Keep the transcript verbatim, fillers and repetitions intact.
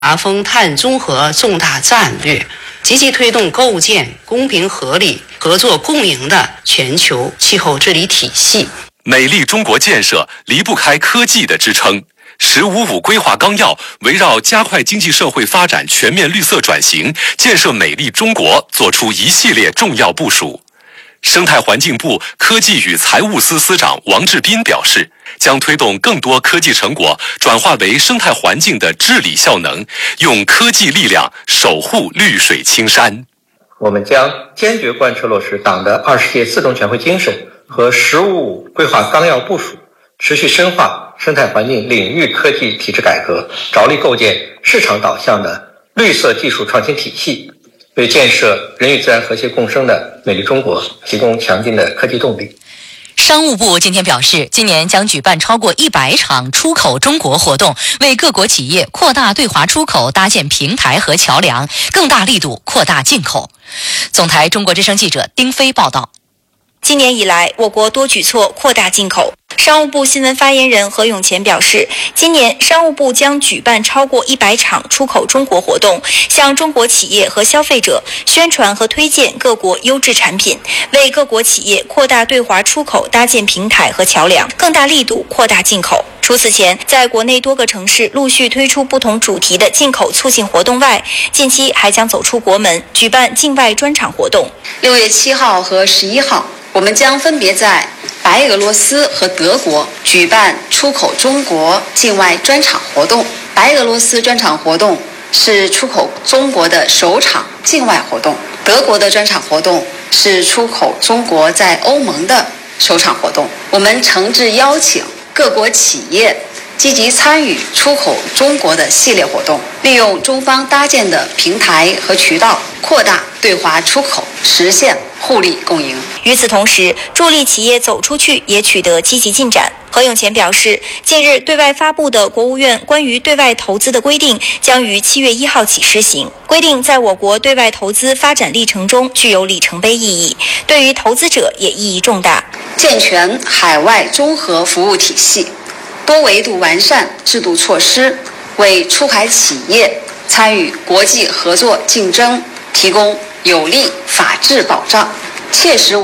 风碳中和重大战略，积极推动构建公平合理、合作共赢的全球气候治理体系。 美丽中国建设离不开科技的支撑。十五五规划纲要围绕加快经济社会发展全面绿色转型，建设美丽中国作出一系列重要部署。生态环境部科技与财务司司长王志斌表示，将推动更多科技成果转化为生态环境的治理效能，用科技力量守护绿水青山。 我们将坚决贯彻落实党的二十届四中全会精神和十五五规划纲要部署，持续深化生态环境领域科技体制改革，着力构建市场导向的绿色技术创新体系，为建设人与自然和谐共生的美丽中国提供强劲的科技动力。 商务部今天表示，今年将举办超过一百场出口中国活动，为各国企业扩大对华出口搭建平台和桥梁，更大力度扩大进口。总台中国之声记者丁飞报道。 今年以来，我国多举措扩大进口。商务部新闻发言人何永乾表示，今年商务部将举办超过一百场出口中国活动，向中国企业和消费者宣传和推荐各国优质产品，为各国企业扩大对华出口搭建平台和桥梁，更大力度扩大进口。除此前，在国内多个城市陆续推出不同主题的进口促进活动外，近期还将走出国门，举办境外专场活动。 六月七号和十一号，我们将分别在白俄罗斯和德国举办出口中国境外专场活动。白俄罗斯专场活动是出口中国的首场境外活动，德国的专场活动是出口中国在欧盟的首场活动。我们诚挚邀请各国企业积极参与出口中国的系列活动，利用中方搭建的平台和渠道，扩大对华出口，实现互利共赢。 与此同时，助力企业走出去也取得积极进展。何永乾表示，近日对外发布的国务院关于对外投资的规定将于七月一号起施行。规定在我国对外投资发展历程中具有里程碑意义，对于投资者也意义重大。 健全海外综合服务体系，多维度完善制度措施，为出海企业参与国际合作竞争提供有力法治保障，切实